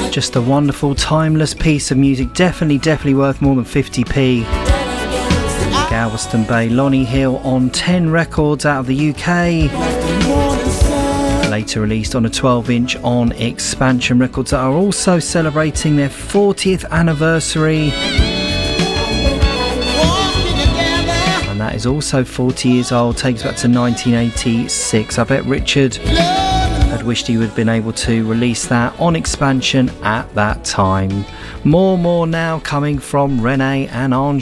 Just a wonderful, timeless piece of music. Definitely worth more than 50p. Galveston Bay, Lonnie Hill on 10 records out of the UK. Later released on a 12-inch on Expansion Records, that are also celebrating their 40th anniversary. And that is also 40 years old. Takes back to 1986. I bet Richard had wished he would have been able to release that on Expansion at that time. More now coming from Renee and Ange.